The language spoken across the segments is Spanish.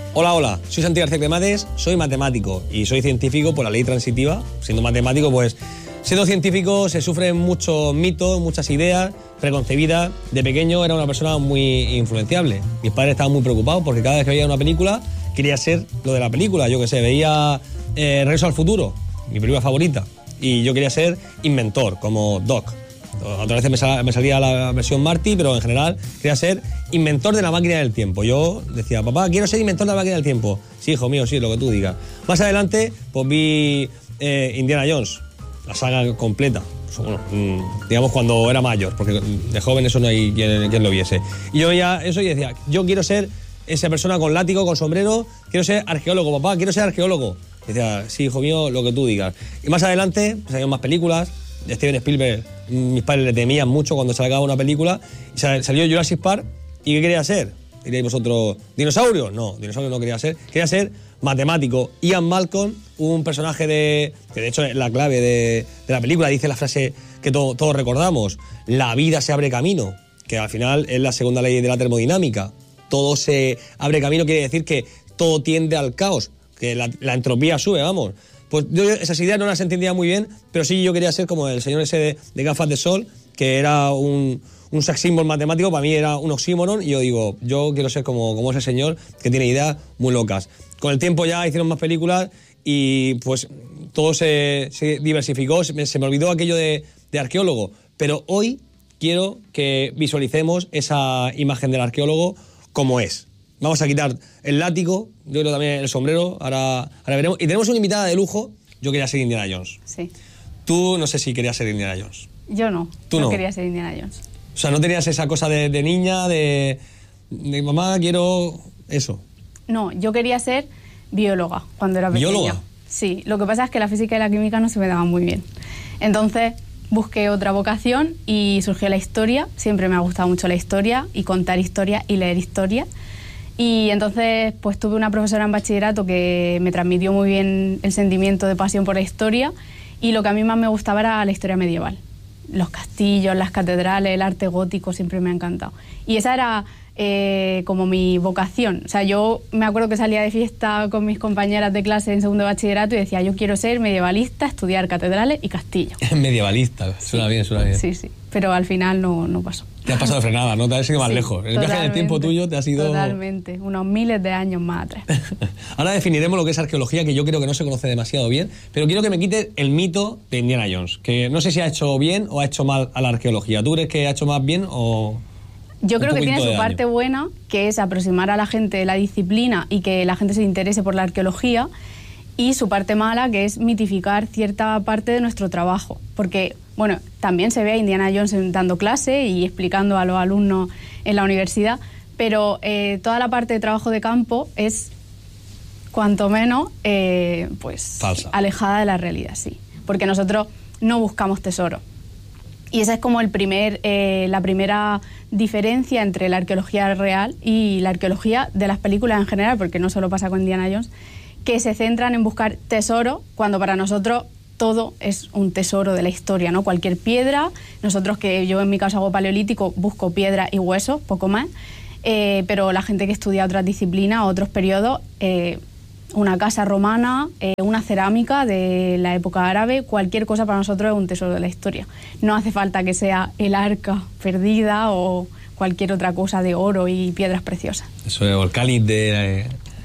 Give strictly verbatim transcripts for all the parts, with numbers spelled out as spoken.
Hola, hola, soy Santi García Cremades, soy matemático y soy científico por la ley transitiva. Siendo matemático, pues, siendo científico se sufren muchos mitos, muchas ideas preconcebidas. De pequeño era una persona muy influenciable. Mis padres estaban muy preocupados porque cada vez que veía una película quería ser lo de la película. Yo qué sé, veía eh, Regreso al futuro, mi película favorita, y yo quería ser inventor, como Doc. Otras veces me, sal, me salía la versión Marty, pero en general quería ser inventor de la máquina del tiempo. Yo decía, papá, quiero ser inventor de la máquina del tiempo. Sí, hijo mío, sí, lo que tú digas. Más adelante, pues vi eh, Indiana Jones, la saga completa. Bueno, digamos cuando era mayor, porque de joven eso no hay quien, quien lo viese. Y yo veía eso y decía, yo quiero ser esa persona con látigo, con sombrero, quiero ser arqueólogo, papá, quiero ser arqueólogo. Y decía, sí, hijo mío, lo que tú digas. Y más adelante, pues, salieron más películas. De Steven Spielberg, mis padres le temían mucho cuando se acababa una película. Y salió Jurassic Park. ¿Y qué quería ser? Diréis vosotros, ¿dinosaurio? No, dinosaurio no quería ser. Quería ser matemático. Ian Malcolm, un personaje de... que de hecho es la clave de, de la película, dice la frase que to, todos recordamos: la vida se abre camino, que al final es la segunda ley de la termodinámica. Todo se abre camino quiere decir que todo tiende al caos, que la, la entropía sube, vamos. Pues yo esas ideas no las entendía muy bien, pero sí yo quería ser como el señor ese de, de gafas de sol, que era un, un sex symbol matemático, para mí era un oxímoron, y yo digo, yo quiero ser como, como ese señor que tiene ideas muy locas. Con el tiempo ya hicieron más películas y pues todo se, se diversificó, se me, se me olvidó aquello de, de arqueólogo, pero hoy quiero que visualicemos esa imagen del arqueólogo como es. Vamos a quitar el látigo, yo creo también el sombrero, ahora, ahora veremos. Y tenemos una invitada de lujo. Yo quería ser Indiana Jones. Sí. Tú no sé si querías ser Indiana Jones. Yo no, ¿Tú no, no quería ser Indiana Jones. O sea, no tenías esa cosa de, de niña, de, de mamá, quiero eso. No, yo quería ser bióloga cuando era pequeña. ¿Bióloga? Sí, lo que pasa es que la física y la química no se me daban muy bien. Entonces busqué otra vocación y surgió la historia. Siempre me ha gustado mucho la historia y contar historia y leer historia. Y entonces pues tuve una profesora en bachillerato que me transmitió muy bien el sentimiento de pasión por la historia, y lo que a mí más me gustaba era la historia medieval. Los castillos, las catedrales, el arte gótico siempre me ha encantado. Y esa era eh, como mi vocación. O sea, yo me acuerdo que salía de fiesta con mis compañeras de clase en segundo de bachillerato y decía, yo quiero ser medievalista, estudiar catedrales y castillos. Medievalista, suena sí. bien, suena bien. Sí, sí, pero al final no, no pasó. Te has pasado de frenada, ¿no? Te has ido más sí, lejos. El viaje del tiempo tuyo te ha sido... Totalmente, unos miles de años más atrás. Ahora definiremos lo que es arqueología, que yo creo que no se conoce demasiado bien, pero quiero que me quite el mito de Indiana Jones, que no sé si ha hecho bien o ha hecho mal a la arqueología. ¿Tú crees que ha hecho más bien o...? Yo creo que tiene su parte buena, que es aproximar a la gente la disciplina y que la gente se interese por la arqueología, y su parte mala, que es mitificar cierta parte de nuestro trabajo, porque... Bueno, también se ve a Indiana Jones dando clase y explicando a los alumnos en la universidad, pero eh, toda la parte de trabajo de campo es, cuanto menos, eh, pues falsa, alejada de la realidad, sí. Porque nosotros no buscamos tesoro. Y esa es como el primer, eh, la primera diferencia entre la arqueología real y la arqueología de las películas en general, porque no solo pasa con Indiana Jones, que se centran en buscar tesoro cuando para nosotros... todo es un tesoro de la historia, ¿no? Cualquier piedra, nosotros que yo en mi caso hago paleolítico, busco piedra y huesos, poco más, eh, pero la gente que estudia otras disciplinas, otros periodos, eh, una casa romana, eh, una cerámica de la época árabe, cualquier cosa para nosotros es un tesoro de la historia. No hace falta que sea el arca perdida o cualquier otra cosa de oro y piedras preciosas. Eso es, o el cáliz de... Eh...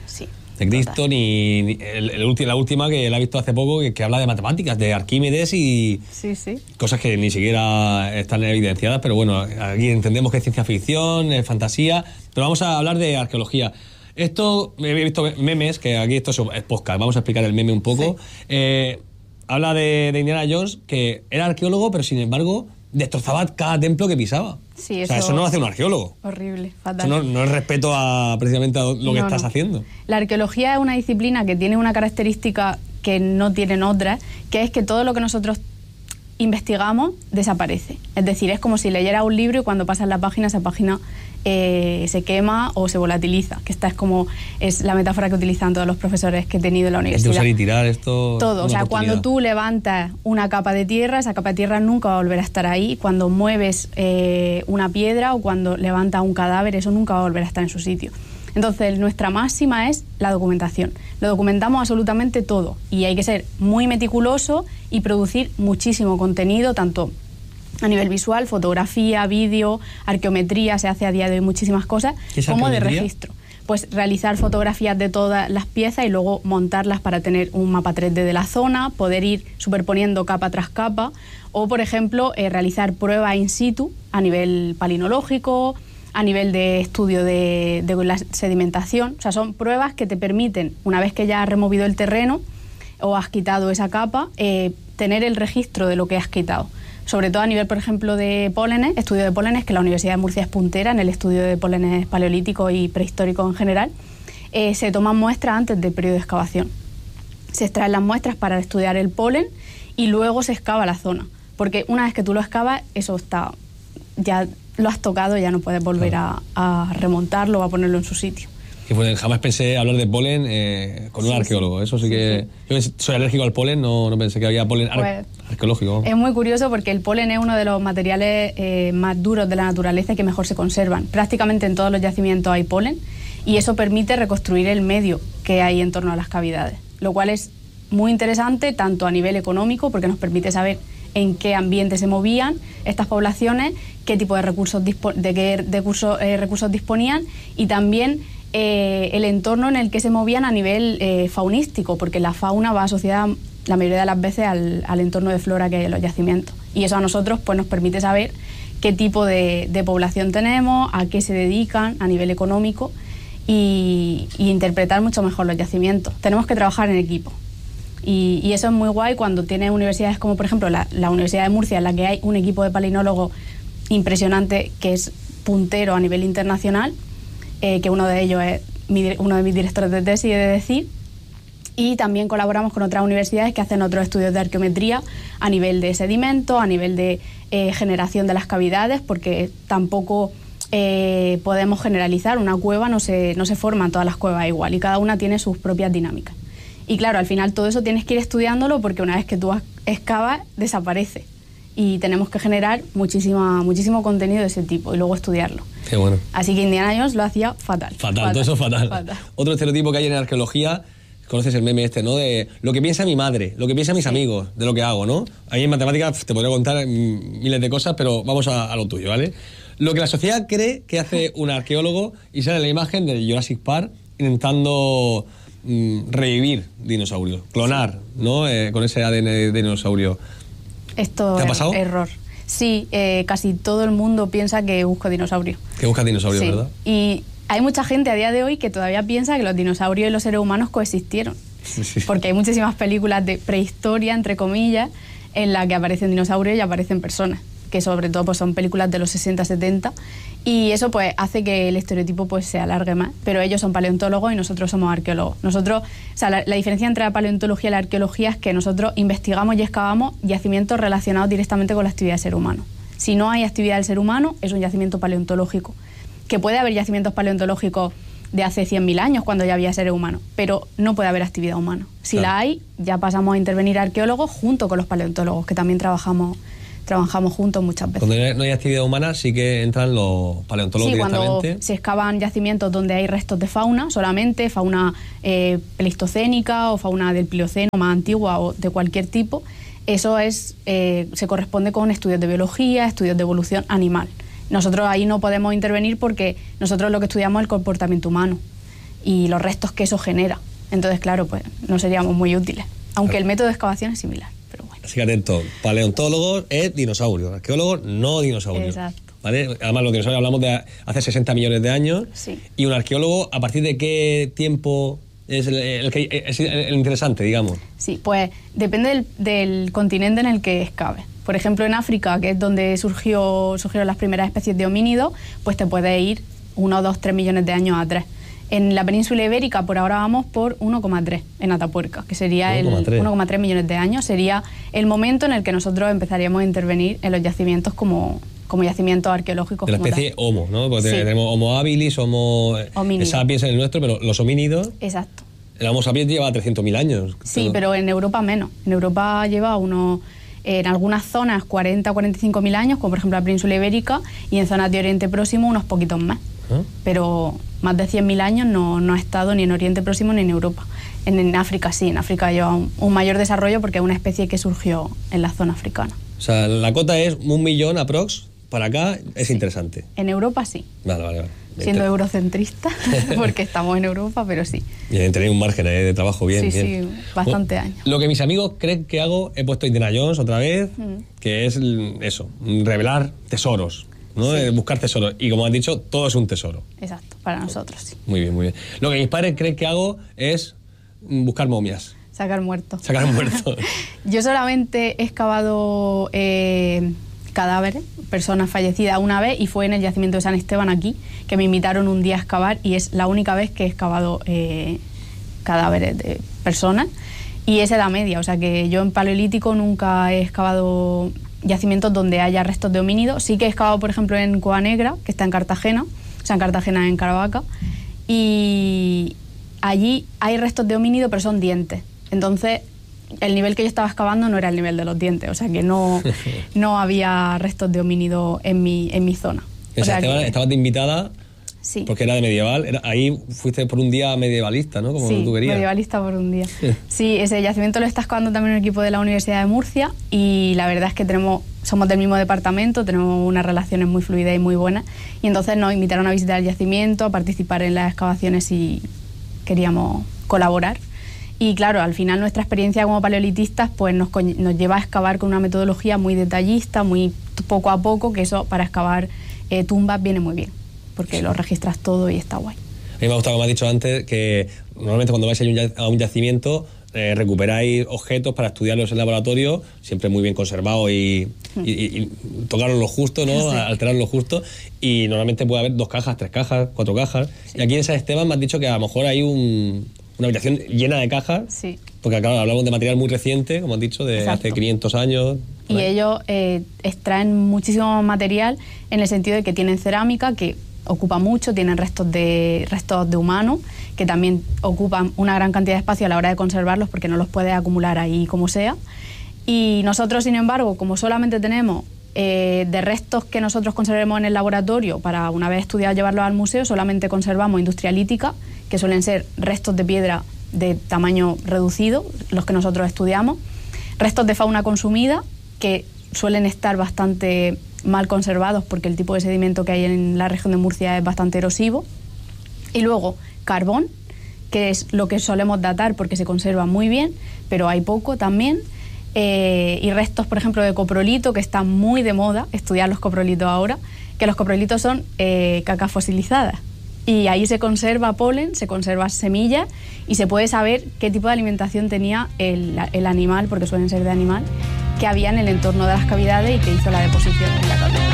de Cristo, ni, ni el, el, la última que la he visto hace poco, que, que habla de matemáticas, de Arquímedes y sí, sí. cosas que ni siquiera están evidenciadas, pero bueno, aquí entendemos que es ciencia ficción, es fantasía, pero vamos a hablar de arqueología. Esto, he visto memes, que aquí esto es podcast, vamos a explicar el meme un poco. Sí. Eh, habla de, de Indiana Jones, que era arqueólogo, pero sin embargo destrozaba cada templo que pisaba. Sí, eso, o sea, eso no lo hace un arqueólogo. Horrible, fatal. Eso no, no es respeto a precisamente a lo que no, estás no. haciendo. La arqueología es una disciplina que tiene una característica que no tienen otras, que es que todo lo que nosotros investigamos desaparece. Es decir, es como si leyera un libro y cuando pasas la página, esa página eh, se quema o se volatiliza, que esta es como es la metáfora que utilizan todos los profesores que he tenido en la universidad. Es de usar y tirar esto. Todo, o sea, cuando tú levantas una capa de tierra, esa capa de tierra nunca va a volver a estar ahí. Cuando mueves eh, una piedra o cuando levantas un cadáver, eso nunca va a volver a estar en su sitio. Entonces, nuestra máxima es la documentación. Lo documentamos absolutamente todo y hay que ser muy meticuloso y producir muchísimo contenido, tanto a nivel visual, fotografía, vídeo, arqueometría, se hace a día de hoy muchísimas cosas, como de registro. Pues realizar fotografías de todas las piezas y luego montarlas para tener un mapa tres D de la zona, poder ir superponiendo capa tras capa, o por ejemplo eh, realizar pruebas in situ a nivel palinológico, a nivel de estudio de, de la sedimentación. O sea, son pruebas que te permiten, una vez que ya has removido el terreno o has quitado esa capa, eh, tener el registro de lo que has quitado. Sobre todo a nivel, por ejemplo, de pólenes, estudio de pólenes, que la Universidad de Murcia es puntera en el estudio de pólenes paleolíticos y prehistóricos en general, eh, se toman muestras antes del periodo de excavación. Se extraen las muestras para estudiar el polen y luego se excava la zona, porque una vez que tú lo excavas, eso está, ya lo has tocado, ya no puedes volver claro. a, a remontarlo o a ponerlo en su sitio. Y pues jamás pensé hablar de polen eh, con un sí, arqueólogo. Eso sí, sí que... Sí. Yo soy alérgico al polen, no, no pensé que había polen ar pues, arqueológico. Es muy curioso porque el polen es uno de los materiales eh, más duros de la naturaleza y que mejor se conservan. Prácticamente en todos los yacimientos hay polen y eso permite reconstruir el medio que hay en torno a las cavidades, lo cual es muy interesante tanto a nivel económico, porque nos permite saber en qué ambiente se movían estas poblaciones, qué tipo de recursos, de qué de curso, eh, recursos disponían, y también eh, el entorno en el que se movían a nivel eh, faunístico, porque la fauna va asociada la mayoría de las veces al, al entorno de flora que hay en los yacimientos. Y eso a nosotros pues, nos permite saber qué tipo de, de población tenemos, a qué se dedican a nivel económico y, y interpretar mucho mejor los yacimientos. Tenemos que trabajar en equipo. Y, y eso es muy guay cuando tienes universidades como, por ejemplo, la, la Universidad de Murcia, en la que hay un equipo de palinólogos impresionante que es puntero a nivel internacional, eh, que uno de ellos es mi, uno de mis directores de tesis, he de decir, y también colaboramos con otras universidades que hacen otros estudios de arqueometría a nivel de sedimentos, a nivel de eh, generación de las cavidades, porque tampoco eh, podemos generalizar. Una cueva no se, no se forman todas las cuevas igual y cada una tiene sus propias dinámicas. Y claro, al final todo eso tienes que ir estudiándolo porque una vez que tú excavas, desaparece. Y tenemos que generar muchísima, muchísimo contenido de ese tipo y luego estudiarlo. Qué bueno. Así que Indiana Jones lo hacía fatal. Fatal, fatal. Todo eso fatal. fatal. Otro estereotipo que hay en arqueología, conoces el meme este, ¿no? De lo que piensa mi madre, lo que piensan mis sí. amigos, de lo que hago, ¿no? Ahí en matemáticas te podría contar miles de cosas, pero vamos a, a lo tuyo, ¿vale? Lo que la sociedad cree que hace un arqueólogo, y sale la imagen de Jurassic Park intentando revivir dinosaurios, clonar, ¿no? Eh, con ese A D N de dinosaurio. Esto ¿Te ha pasado? Es error. Sí, eh, casi todo el mundo piensa que busco dinosaurios. Que busca dinosaurios, sí. ¿verdad? Y hay mucha gente a día de hoy que todavía piensa que los dinosaurios y los seres humanos coexistieron. Sí. Porque hay muchísimas películas de prehistoria, entre comillas, en las que aparecen dinosaurios y aparecen personas, que sobre todo pues, son películas de los sesenta, setenta, y eso pues hace que el estereotipo pues se alargue más, pero ellos son paleontólogos y nosotros somos arqueólogos. Nosotros, o sea, la, la diferencia entre la paleontología y la arqueología es que nosotros investigamos y excavamos yacimientos relacionados directamente con la actividad del ser humano. Si no hay actividad del ser humano, es un yacimiento paleontológico, que puede haber yacimientos paleontológicos de hace cien mil años, cuando ya había seres humanos, pero no puede haber actividad humana. Si claro. la hay, ya pasamos a intervenir arqueólogos junto con los paleontólogos, que también trabajamos trabajamos juntos muchas veces. Cuando no hay actividad humana sí que entran los paleontólogos sí, directamente. Cuando se excavan yacimientos donde hay restos de fauna solamente, fauna eh, pleistocénica o fauna del Plioceno más antigua o de cualquier tipo, eso es eh, se corresponde con estudios de biología, estudios de evolución animal. Nosotros ahí no podemos intervenir porque nosotros lo que estudiamos es el comportamiento humano y los restos que eso genera. Entonces, claro, pues no seríamos muy útiles, aunque claro. el método de excavación es similar. Así que atento, paleontólogos es dinosaurios, arqueólogos no dinosaurios. Exacto. ¿Vale? Además, los dinosaurios hablamos de hace sesenta millones de años. Sí. Y un arqueólogo, ¿a partir de qué tiempo es el, el, el, es el interesante, digamos? Sí, pues depende del, del continente en el que excave. Por ejemplo, en África, que es donde surgió, surgieron las primeras especies de homínidos, pues te puedes ir uno, dos, tres millones de años atrás. En la península ibérica, por ahora vamos por uno coma tres en Atapuerca, que sería el uno coma tres millones de años. Sería el momento en el que nosotros empezaríamos a intervenir en los yacimientos como, como yacimientos arqueológicos. De la especie tal. Homo, ¿no? Porque sí. tenemos Homo habilis, Homo sapiens en el nuestro, pero los homínidos... Exacto. El Homo sapiens lleva trescientos mil años. Sí, todo. Pero en Europa menos. En Europa lleva unos... En algunas zonas cuarenta, cuarenta y cinco mil años, como por ejemplo la península ibérica, y en zonas de Oriente Próximo unos poquitos más. ¿Ah? Pero más de cien mil años no, no ha estado ni en Oriente Próximo ni en Europa. En, en África sí, en África lleva un, un mayor desarrollo porque es una especie que surgió en la zona africana. O sea, la cota es un millón aprox, para acá es interesante. En Europa sí. Vale, vale, vale. Siendo eurocentrista, porque estamos en Europa, pero sí. Bien, tenéis un margen de trabajo bien, sí, bien. Sí, bastante bueno, años. Lo que mis amigos creen que hago, he puesto Indiana Jones otra vez, mm. que es eso, revelar tesoros, ¿no? Sí. Buscar tesoros. Y como has dicho, todo es un tesoro. Exacto, para nosotros, sí. Muy bien, muy bien. Lo que mis padres creen que hago es buscar momias. Sacar muertos. Sacar muertos. Yo solamente he excavado eh, cadáveres, personas fallecidas una vez, y fue en el yacimiento de San Esteban aquí, que me invitaron un día a excavar, y es la única vez que he excavado eh, cadáveres de personas, y es edad media, o sea que yo en paleolítico nunca he excavado yacimientos donde haya restos de homínidos. Sí que he excavado, por ejemplo, en Cueva Negra, que está en Cartagena, o sea, en Cartagena, en Caravaca, y allí hay restos de homínido, pero son dientes. Entonces, el nivel que yo estaba excavando no era el nivel de los dientes, o sea que no, no había restos de homínido en mi, en mi zona. O sea, Esteban, que, estabas de invitada sí. porque era de medieval. Era, ahí fuiste por un día medievalista, ¿no? Como sí, tú querías. medievalista por un día. Sí, ese yacimiento lo está excavando también un equipo de la Universidad de Murcia, y la verdad es que tenemos, somos del mismo departamento, tenemos unas relaciones muy fluidas y muy buenas, y entonces nos invitaron a visitar el yacimiento, a participar en las excavaciones y queríamos colaborar. Y claro, al final nuestra experiencia como paleolitistas pues nos, nos lleva a excavar con una metodología muy detallista, muy poco a poco, que eso para excavar eh, tumbas viene muy bien, porque sí. lo registras todo y está guay. A mí me ha gustado, como has dicho antes, que normalmente cuando vais a un yacimiento eh, recuperáis objetos para estudiarlos en laboratorio, siempre muy bien conservados y, y, y, y tocarlos lo justo, ¿no? Sí. Alterarlos lo justo, y normalmente puede haber dos cajas, tres cajas, cuatro cajas. Sí. Y aquí en San Esteban me has dicho que a lo mejor hay un... una habitación llena de cajas, sí. porque claro, hablamos de material muy reciente, como has dicho, de Exacto. hace quinientos años. Y ellos eh, extraen muchísimo material en el sentido de que tienen cerámica, que ocupa mucho, tienen restos de, restos de humanos, que también ocupan una gran cantidad de espacio a la hora de conservarlos, porque no los puedes acumular ahí como sea. Y nosotros, sin embargo, como solamente tenemos eh, de restos que nosotros conservemos en el laboratorio, para una vez estudiado llevarlos al museo, solamente conservamos industria lítica, que suelen ser restos de piedra de tamaño reducido, los que nosotros estudiamos, restos de fauna consumida, que suelen estar bastante mal conservados porque el tipo de sedimento que hay en la región de Murcia es bastante erosivo, y luego carbón, que es lo que solemos datar porque se conserva muy bien, pero hay poco también, eh, y restos, por ejemplo, de coprolito, que está muy de moda estudiar los coprolitos ahora, que los coprolitos son eh, cacas fosilizadas. Y ahí se conserva polen, se conserva semillas, y se puede saber qué tipo de alimentación tenía el, el animal, porque suelen ser de animal, que había en el entorno de las cavidades y que hizo la deposición en la cavidad.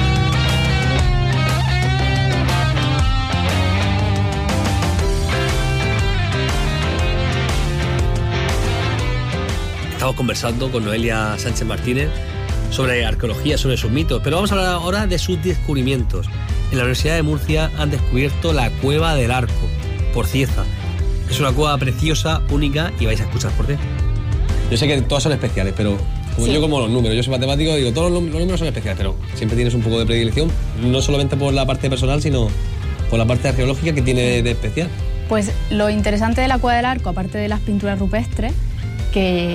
Estamos conversando con Noelia Sánchez Martínez sobre arqueología, sobre sus mitos, pero vamos a hablar ahora de sus descubrimientos. En la Universidad de Murcia han descubierto la Cueva del Arco, por Cieza. Es una cueva preciosa, única, y vais a escuchar por qué. Yo sé que todas son especiales, pero como sí. yo como los números, yo soy matemático, digo, todos los números son especiales, pero siempre tienes un poco de predilección, no solamente por la parte personal, sino por la parte arqueológica que tiene de, de especial. Pues lo interesante de la Cueva del Arco, aparte de las pinturas rupestres, que